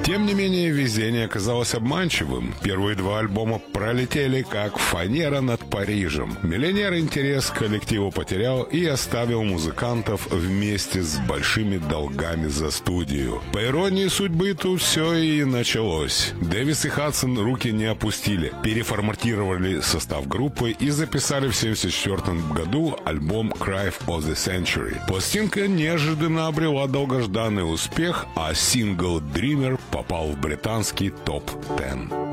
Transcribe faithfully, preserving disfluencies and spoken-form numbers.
Тем не менее, везение оказалось обманчивым. Первые два альбома пролетели как фанера над Парижем. Миллионер интерес к коллективу потерял и оставил музыкантов вместе с большими долгами за студию. По иронии судьбы, тут все и началось. Дэвис и Хадсон руки не опустили, переформатировали состав группы и записали в семьдесят четвёртом году альбом Cry of the Century. Пластинка неожиданно обрела долгожданный успех, а сингл Dreamer попал в британский топ десять.